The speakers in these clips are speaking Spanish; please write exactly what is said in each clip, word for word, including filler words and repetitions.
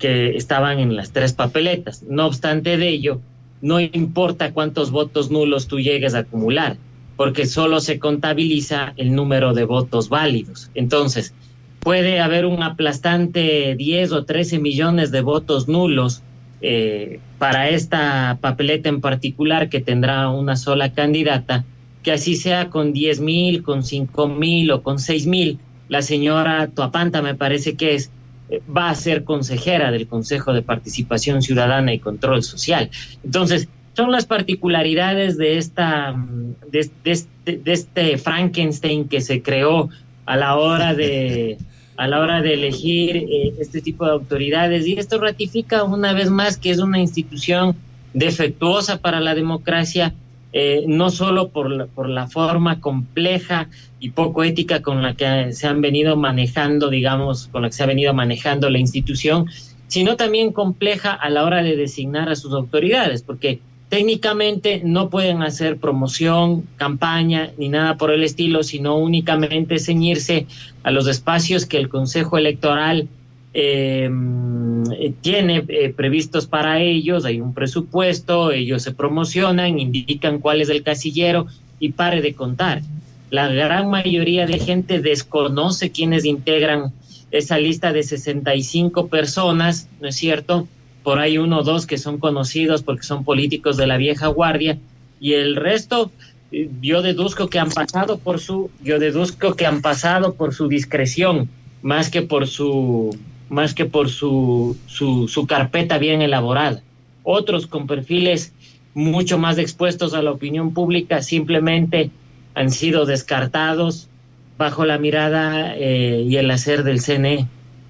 que estaban en las tres papeletas. No obstante de ello, no importa cuántos votos nulos tú llegues a acumular, porque solo se contabiliza el número de votos válidos. Entonces, puede haber un aplastante diez o trece millones de votos nulos eh, para esta papeleta en particular, que tendrá una sola candidata, que así sea con diez mil, con cinco mil o con seis mil, la señora Toapanta, me parece que es, va a ser consejera del Consejo de Participación Ciudadana y Control Social. Entonces, son las particularidades de esta de, de, este, de este Frankenstein que se creó a la hora de a la hora de elegir eh, este tipo de autoridades, y esto ratifica una vez más que es una institución defectuosa para la democracia, eh, no solo por la, por la forma compleja y poco ética con la que se han venido manejando, digamos, con la que se ha venido manejando la institución, sino también compleja a la hora de designar a sus autoridades, porque técnicamente no pueden hacer promoción, campaña, ni nada por el estilo, sino únicamente ceñirse a los espacios que el Consejo Electoral eh, tiene eh, previstos para ellos. Hay un presupuesto, ellos se promocionan, indican cuál es el casillero y pare de contar. La gran mayoría de gente desconoce quiénes integran esa lista de sesenta y cinco personas, ¿no es cierto? Por ahí uno o dos que son conocidos porque son políticos de la vieja guardia, y el resto yo deduzco que han pasado por su, yo deduzco que han pasado por su discreción, más que por su, más que por su, su, su carpeta bien elaborada. Otros con perfiles mucho más expuestos a la opinión pública simplemente han sido descartados bajo la mirada eh, y el hacer del C N E.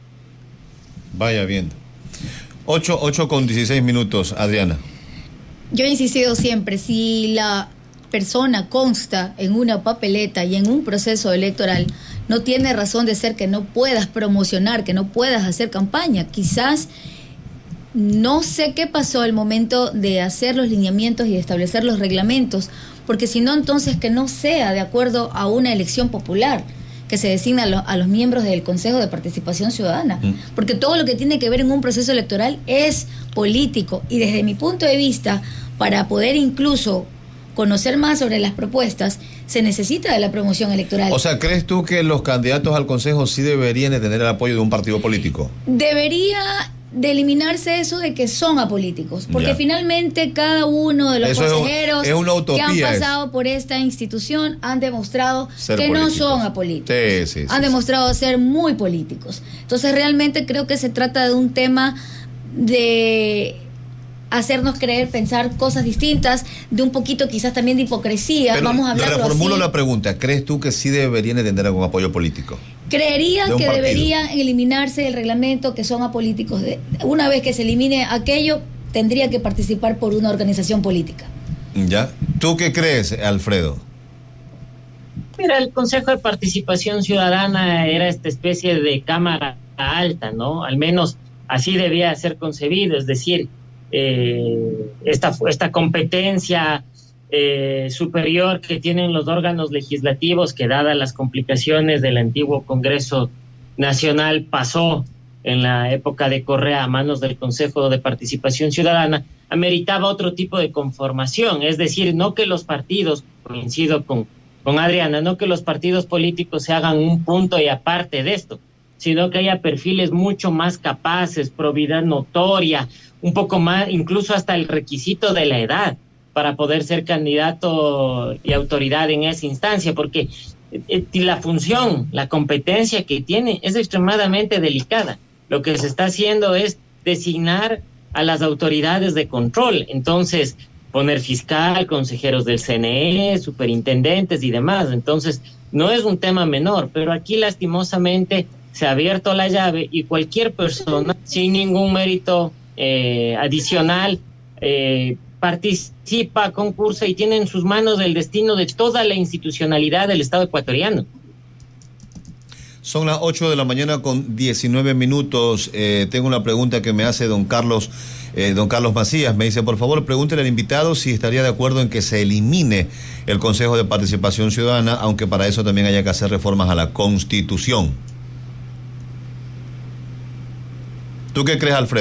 Vaya viendo. Ocho, ocho con dieciséis minutos, Adriana. Yo he insistido siempre, si la persona consta en una papeleta y en un proceso electoral, no tiene razón de ser que no puedas promocionar, que no puedas hacer campaña. Quizás no sé qué pasó al momento de hacer los lineamientos y de establecer los reglamentos, porque si no, entonces que no sea de acuerdo a una elección popular que se designa a, lo, a los miembros del Consejo de Participación Ciudadana, mm. porque todo lo que tiene que ver en un proceso electoral es político, y desde mi punto de vista, para poder incluso conocer más sobre las propuestas, se necesita de la promoción electoral. O sea, ¿crees tú que los candidatos al Consejo sí deberían de tener el apoyo de un partido político? Debería de eliminarse eso de que son apolíticos, porque ya. finalmente cada uno de los eso consejeros es un, es que han pasado es. por esta institución han demostrado ser que políticos. no son apolíticos, sí, sí, sí, han sí, demostrado sí. ser muy políticos. Entonces realmente creo que se trata de un tema de hacernos creer, pensar cosas distintas, de un poquito quizás también de hipocresía. Pero vamos a hablar. Reformulo la pregunta, ¿crees tú que sí deberían de tener algún apoyo político? Creería que partido. debería eliminarse el reglamento que son apolíticos. Una vez que se elimine aquello, tendría que participar por una organización política. ¿Ya? ¿Tú qué crees, Alfredo? Mira, el Consejo de Participación Ciudadana era esta especie de cámara alta, ¿no? Al menos así debía ser concebido, es decir, eh, esta, esta competencia Eh, superior que tienen los órganos legislativos, que dadas las complicaciones del antiguo Congreso Nacional pasó en la época de Correa a manos del Consejo de Participación Ciudadana, ameritaba otro tipo de conformación, es decir, no que los partidos, coincido con, con Adriana, no que los partidos políticos se hagan un punto y aparte de esto, sino que haya perfiles mucho más capaces, probidad notoria, un poco más, incluso hasta el requisito de la edad, para poder ser candidato y autoridad en esa instancia, porque eh, la función, la competencia que tiene es extremadamente delicada. Lo que se está haciendo es designar a las autoridades de control, entonces poner fiscal, consejeros del C N E, superintendentes y demás. Entonces no es un tema menor, pero aquí lastimosamente se ha abierto la llave y cualquier persona sin ningún mérito eh, adicional eh, participa, concursa y tiene en sus manos el destino de toda la institucionalidad del Estado ecuatoriano. Son las ocho de la mañana con diecinueve minutos. Eh, tengo una pregunta que me hace don Carlos, eh, don Carlos Macías. Me dice, por favor, pregúntele al invitado si estaría de acuerdo en que se elimine el Consejo de Participación Ciudadana, aunque para eso también haya que hacer reformas a la Constitución. ¿Tú qué crees, Alfredo?